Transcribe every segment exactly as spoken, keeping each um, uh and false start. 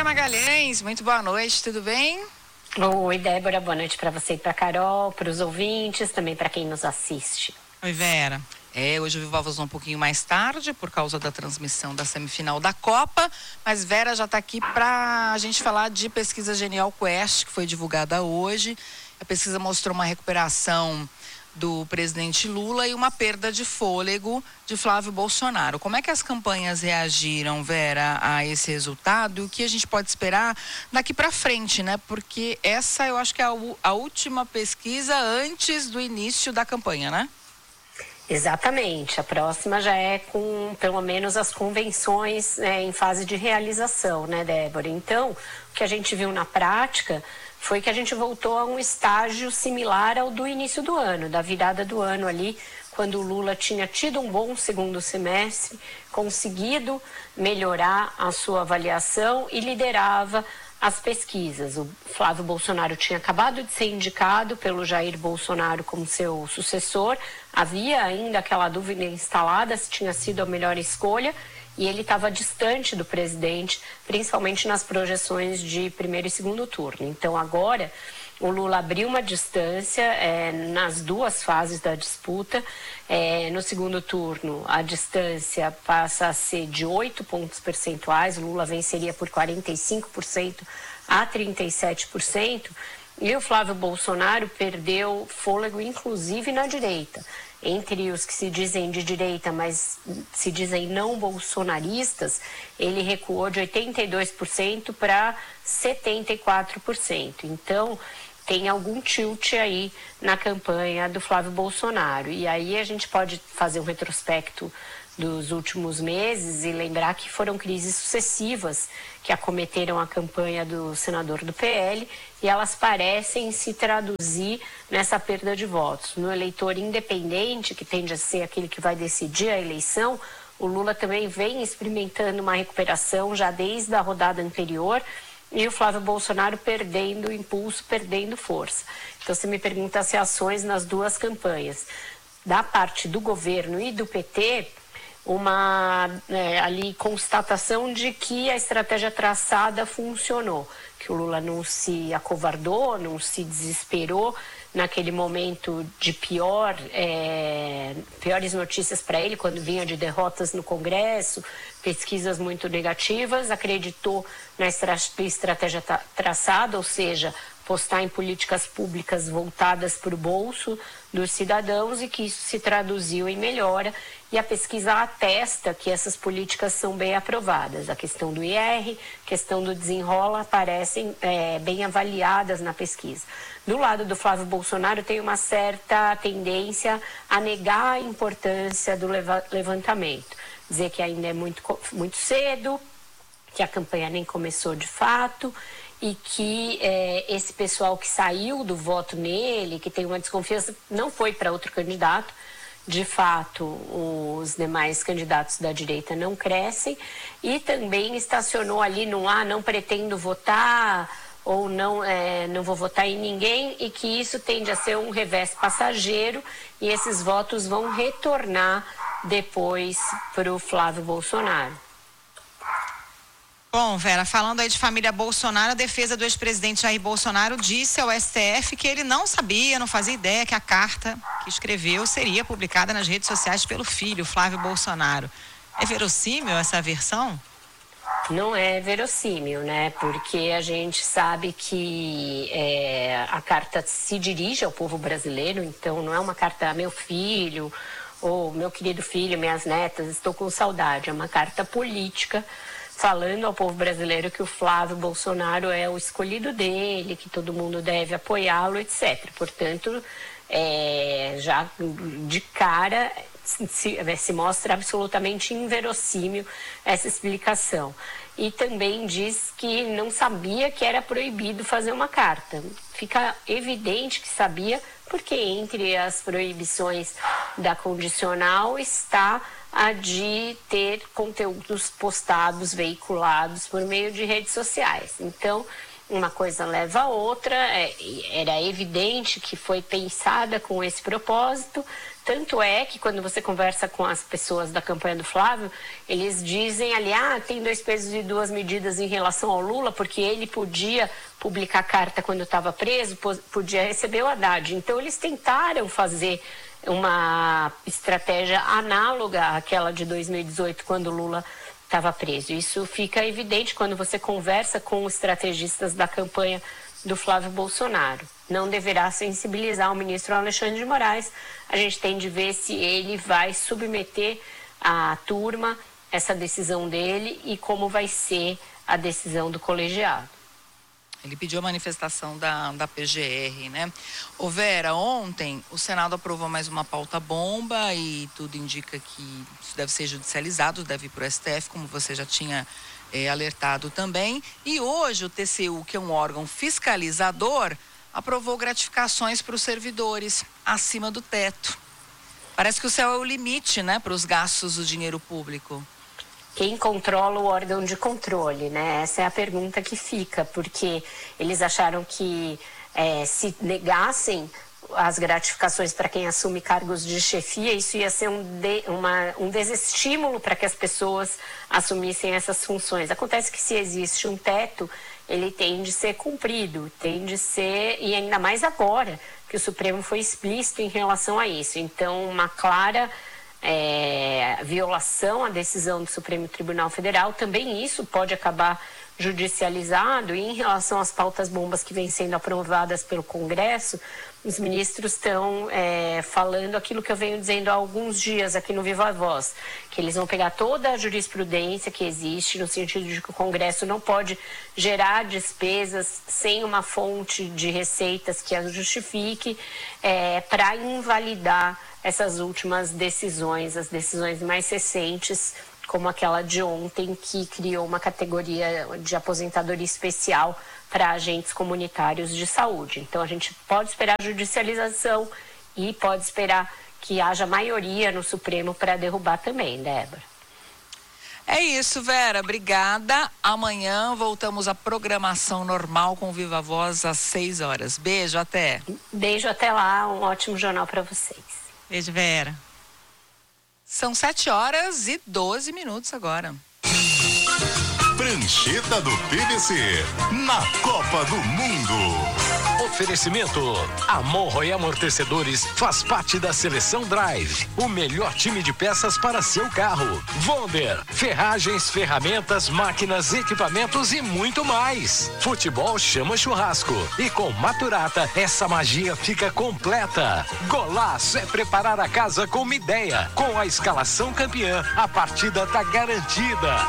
Magalhães, muito boa noite, tudo bem? Oi, Débora, boa noite para você e para Carol, para os ouvintes, também para quem nos assiste. Oi, Vera. É, hoje o Viva Voz um pouquinho mais tarde, por causa da transmissão da semifinal da Copa, mas Vera já está aqui para a gente falar de pesquisa Genial Quest, que foi divulgada hoje. A pesquisa mostrou uma recuperação do presidente Lula e uma perda de fôlego de Flávio Bolsonaro. Como é que as campanhas reagiram, Vera, a esse resultado? E o que a gente pode esperar daqui para frente, né? Porque essa eu acho que é a, a última pesquisa antes do início da campanha, né? Exatamente. A próxima já é com, pelo menos, as convenções, né, em fase de realização, né, Débora? Então, o que a gente viu na prática foi que a gente voltou a um estágio similar ao do início do ano, da virada do ano ali, quando o Lula tinha tido um bom segundo semestre, conseguido melhorar a sua avaliação e liderava as pesquisas. O Flávio Bolsonaro tinha acabado de ser indicado pelo Jair Bolsonaro como seu sucessor, havia ainda aquela dúvida instalada se tinha sido a melhor escolha, e ele estava distante do presidente, principalmente nas projeções de primeiro e segundo turno. Então agora o Lula abriu uma distância é, nas duas fases da disputa. É, no segundo turno a distância passa a ser de oito pontos percentuais, Lula venceria por quarenta e cinco por cento a trinta e sete por cento, e o Flávio Bolsonaro perdeu fôlego inclusive na direita. Entre os que se dizem de direita, mas se dizem não bolsonaristas, ele recuou de oitenta e dois por cento para setenta e quatro por cento. Então, tem algum tilt aí na campanha do Flávio Bolsonaro. E aí a gente pode fazer um retrospecto dos últimos meses e lembrar que foram crises sucessivas que acometeram a campanha do senador do P L, e elas parecem se traduzir nessa perda de votos. No eleitor independente, que tende a ser aquele que vai decidir a eleição, o Lula também vem experimentando uma recuperação já desde a rodada anterior, e o Flávio Bolsonaro perdendo impulso, perdendo força. Então você me pergunta se ações nas duas campanhas. Da parte do governo e do P T, uma é, ali constatação de que a estratégia traçada funcionou, que o Lula não se acovardou, não se desesperou naquele momento de pior, é, piores notícias para ele, quando vinha de derrotas no Congresso, pesquisas muito negativas, acreditou na estratégia traçada, ou seja, postar em políticas públicas voltadas para o bolso dos cidadãos, e que isso se traduziu em melhora, e a pesquisa atesta que essas políticas são bem aprovadas. A questão do I R, questão do desenrola aparecem é, bem avaliadas na pesquisa. Do lado do Flávio Bolsonaro tem uma certa tendência a negar a importância do levantamento, dizer que ainda é muito, muito cedo, que a campanha nem começou de fato, e que é, esse pessoal que saiu do voto nele, que tem uma desconfiança, não foi para outro candidato. De fato, os demais candidatos da direita não crescem, e também estacionou ali no ah, não pretendo votar, ou não, é, não vou votar em ninguém, e que isso tende a ser um revés passageiro, e esses votos vão retornar depois para o Flávio Bolsonaro. Bom, Vera, falando aí de família Bolsonaro, a defesa do ex-presidente Jair Bolsonaro disse ao S T F que ele não sabia, não fazia ideia que a carta que escreveu seria publicada nas redes sociais pelo filho, Flávio Bolsonaro. É verossímil essa versão? Não é verossímil, né? Porque a gente sabe que é, a carta se dirige ao povo brasileiro, então não é uma carta meu filho ou meu querido filho, minhas netas, estou com saudade. É uma carta política falando ao povo brasileiro que o Flávio Bolsonaro é o escolhido dele, que todo mundo deve apoiá-lo, etcétera. Portanto, é, já de cara se, se mostra absolutamente inverossímil essa explicação. E também diz que não sabia que era proibido fazer uma carta. Fica evidente que sabia, porque entre as proibições da condicional está a de ter conteúdos postados, veiculados por meio de redes sociais. Então, uma coisa leva a outra, é, era evidente que foi pensada com esse propósito, Tanto é que quando você conversa com as pessoas da campanha do Flávio, eles dizem ali, ah, tem dois pesos e duas medidas em relação ao Lula, porque ele podia publicar carta quando estava preso, podia receber o Haddad. Então eles tentaram fazer uma estratégia análoga àquela de dois mil e dezoito, quando o Lula estava preso. Isso fica evidente quando você conversa com os estrategistas da campanha do Flávio Bolsonaro. Não deverá sensibilizar o ministro Alexandre de Moraes. A gente tem de ver se ele vai submeter à turma essa decisão dele e como vai ser a decisão do colegiado. Ele pediu a manifestação da, da P G R, né? Ô Vera, ontem o Senado aprovou mais uma pauta bomba e tudo indica que isso deve ser judicializado, deve ir para o S T F, como você já tinha é, alertado também. E hoje o T C U, que é um órgão fiscalizador, aprovou gratificações para os servidores acima do teto. Parece que o céu é o limite, né, para os gastos do dinheiro público. Quem controla o órgão de controle, né? Essa é a pergunta que fica, porque eles acharam que é, se negassem as gratificações para quem assume cargos de chefia, isso ia ser um, de, uma, um desestímulo para que as pessoas assumissem essas funções. Acontece que se existe um teto, ele tem de ser cumprido, tem de ser, e ainda mais agora, que o Supremo foi explícito em relação a isso. Então, uma clara é, violação à decisão do Supremo Tribunal Federal, também isso pode acabar judicializado. E em relação às pautas bombas que vêm sendo aprovadas pelo Congresso, os ministros estão é, falando aquilo que eu venho dizendo há alguns dias aqui no Viva Voz, que eles vão pegar toda a jurisprudência que existe, no sentido de que o Congresso não pode gerar despesas sem uma fonte de receitas que as justifique, é, para invalidar essas últimas decisões, as decisões mais recentes, como aquela de ontem, que criou uma categoria de aposentadoria especial para agentes comunitários de saúde. Então, a gente pode esperar judicialização e pode esperar que haja maioria no Supremo para derrubar também, Débora. É isso, Vera. Obrigada. Amanhã voltamos à programação normal com Viva Voz às seis horas. Beijo, até. Beijo, até lá. Um ótimo jornal para vocês. Beijo, Vera. São sete horas e doze minutos agora. Prancheta do P V C, na Copa do Mundo. Oferecimento: Amorro e Amortecedores faz parte da Seleção Drive, o melhor time de peças para seu carro. Wonder, ferragens, ferramentas, máquinas, equipamentos e muito mais. Futebol chama churrasco e com Maturata essa magia fica completa. Golaço é preparar a casa com uma ideia. Com a escalação campeã, a partida tá garantida.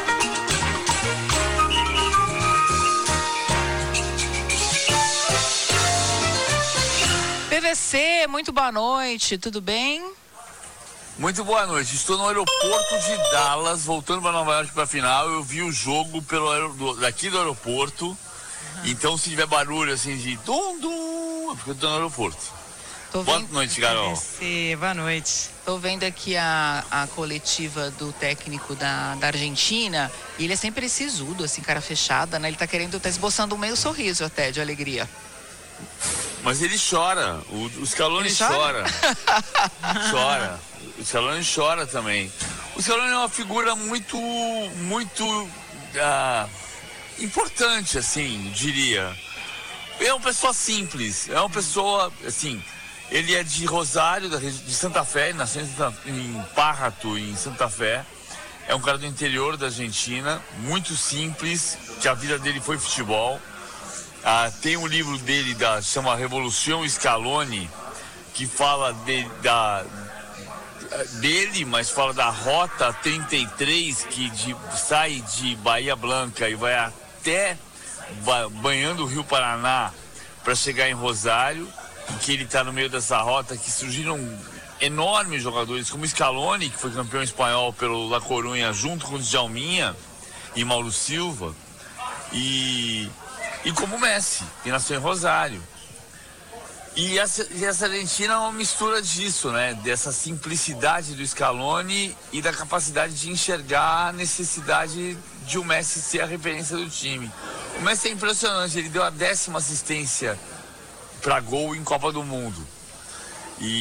P V C, muito boa noite, tudo bem? Muito boa noite, estou no aeroporto de Dallas, voltando para Nova York para a final. Eu vi o jogo pelo aer... daqui do aeroporto, uhum. Então se tiver barulho assim de dum dum, é porque eu estou no aeroporto. Tô boa vendo... noite, Carol. P V C, boa noite. Estou vendo aqui a, a coletiva do técnico da, da Argentina, e ele é sempre sisudo, assim, cara fechada, né? Ele tá querendo, tá esboçando um meio sorriso até, de alegria. Mas ele chora, o, o Scaloni ele chora. Chora. chora. O Scaloni chora também. O Scaloni é uma figura muito, muito uh, importante, assim, diria. É uma pessoa simples, é uma pessoa, assim, ele é de Rosário, de Santa Fé, nasceu em Párrato, em Santa Fé. É um cara do interior da Argentina, muito simples, que a vida dele foi futebol. Ah, tem um livro dele, da, chama Revolução Scaloni, que fala de, da, dele, mas fala da Rota trinta e três, que de, sai de Bahia Blanca e vai até ba, banhando o Rio Paraná para chegar em Rosário, que ele está no meio dessa rota, que surgiram enormes jogadores, como Scaloni, que foi campeão espanhol pelo La Coruña, junto com o Djalminha e Mauro Silva, e... E como o Messi, que nasceu em Rosário. E essa, e essa Argentina é uma mistura disso, né? Dessa simplicidade do Scaloni e da capacidade de enxergar a necessidade de o Messi ser a referência do time. O Messi é impressionante, ele deu a décima assistência para gol em Copa do Mundo. E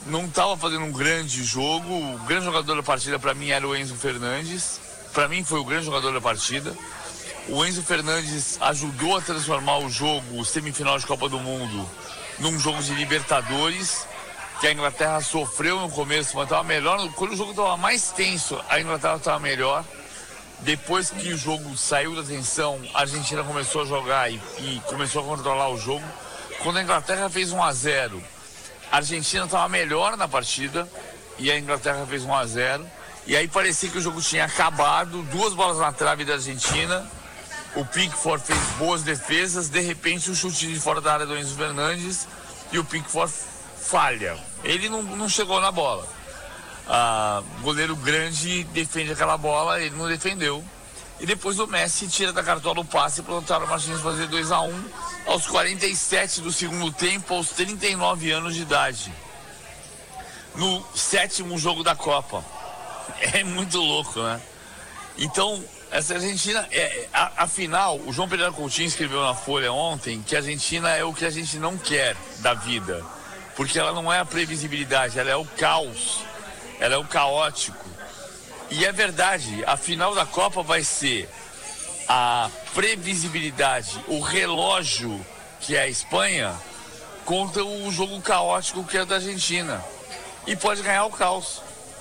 não estava fazendo um grande jogo. O grande jogador da partida para mim era o Enzo Fernandes. Para mim foi o grande jogador da partida. O Enzo Fernandes ajudou a transformar o jogo, o semifinal de Copa do Mundo, num jogo de Libertadores, que a Inglaterra sofreu no começo, mas estava melhor. Quando o jogo estava mais tenso, a Inglaterra estava melhor. Depois que o jogo saiu da tensão, a Argentina começou a jogar e, e começou a controlar o jogo. Quando a Inglaterra fez um a zero, a Argentina estava melhor na partida e a Inglaterra fez um a zero. E aí parecia que o jogo tinha acabado, duas bolas na trave da Argentina. O Pickford fez boas defesas, de repente o chute de fora da área do Enzo Fernandes e o Pickford falha. Ele não, não chegou na bola. Ah, goleiro grande defende aquela bola, ele não defendeu. E depois o Messi tira da cartola o passe para o Lautaro Martínez fazer dois a um aos quarenta e sete do segundo tempo, aos trinta e nove anos de idade. No sétimo jogo da Copa. É muito louco, né? Então, essa Argentina, é, a, afinal, o João Pereira Coutinho escreveu na Folha ontem que a Argentina é o que a gente não quer da vida. Porque ela não é a previsibilidade, ela é o caos. Ela é o caótico. E é verdade, a final da Copa vai ser a previsibilidade, o relógio que é a Espanha, contra o jogo caótico que é da Argentina. E pode ganhar o caos.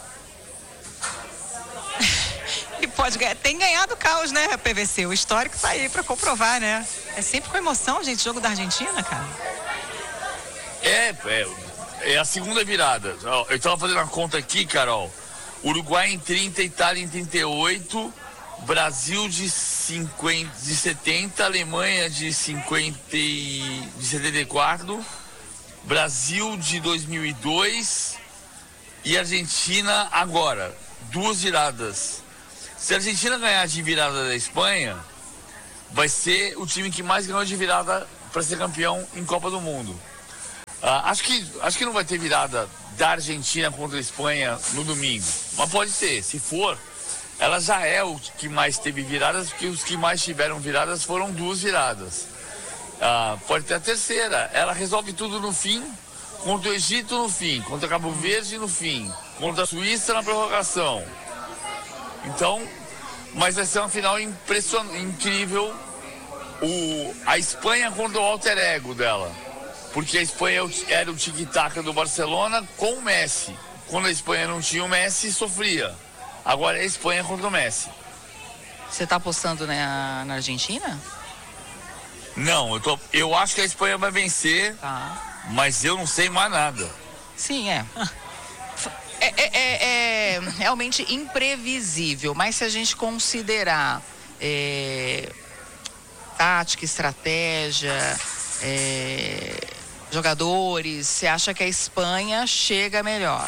E pode ganhar. Tem ganhado o caos, né, P V C? O histórico tá aí pra comprovar, né? É sempre com emoção, gente, jogo da Argentina, cara. É, é, é a segunda virada. Eu tava fazendo a conta aqui, Carol. Uruguai em trinta, Itália em trinta e oito, Brasil de cinquenta, de setenta, Alemanha de cinquenta, de setenta e quatro, Brasil de dois mil e dois e Argentina agora. Duas viradas. Se a Argentina ganhar de virada da Espanha, vai ser o time que mais ganhou de virada para ser campeão em Copa do Mundo. Ah, acho que, acho que não vai ter virada da Argentina contra a Espanha no domingo, mas pode ser. Se for, ela já é o que mais teve viradas, porque os que mais tiveram viradas foram duas viradas. Ah, pode ter a terceira. Ela resolve tudo no fim, contra o Egito no fim, contra Cabo Verde no fim, contra a Suíça na prorrogação. Então, mas vai ser uma final impressionante, incrível. O, a Espanha contra o alter ego dela. Porque a Espanha era o tic-tac do Barcelona com o Messi. Quando a Espanha não tinha o Messi, sofria. Agora é a Espanha contra o Messi. Você tá apostando na, na Argentina? Não, eu, tô, eu acho que a Espanha vai vencer, Tá. mas eu não sei mais nada. Sim, é. É, é, é, é realmente imprevisível, mas se a gente considerar é, tática, estratégia, é, jogadores, você acha que a Espanha chega melhor?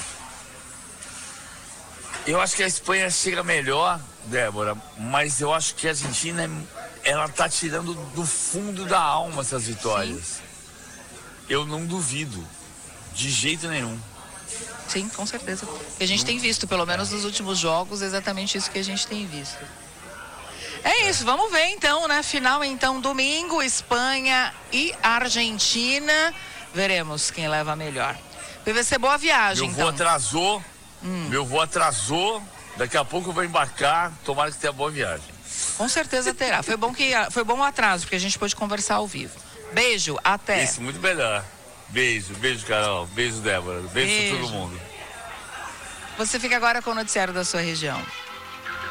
Eu acho que a Espanha chega melhor, Débora, mas eu acho que a Argentina, ela tá tirando do fundo da alma essas vitórias. Sim. Eu não duvido, de jeito nenhum. Sim, com certeza. E a gente tem visto, pelo menos nos últimos jogos, exatamente isso que a gente tem visto. É isso, vamos ver então, né? Final então, domingo, Espanha e Argentina. Veremos quem leva melhor. P V C, boa viagem, Meu voo então. atrasou, hum. meu voo atrasou, daqui a pouco eu vou embarcar, tomara que tenha boa viagem. Com certeza terá. Foi bom, que, foi bom o atraso, porque a gente pôde conversar ao vivo. Beijo, até. Isso, muito melhor. Beijo, beijo, Carol. Beijo, Débora. Beijo, beijo pra todo mundo. Você fica agora com o noticiário da sua região.